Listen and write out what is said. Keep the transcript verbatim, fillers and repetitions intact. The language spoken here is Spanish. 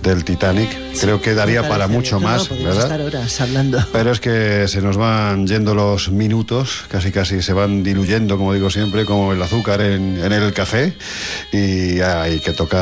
del Titanic. Creo que daría Me para parece mucho bien. No, más, no, podríamos ¿verdad? estar horas hablando. Pero es que se nos van yendo los minutos, casi casi se van diluyendo, como digo siempre, como el azúcar en, en el café, y hay que tocar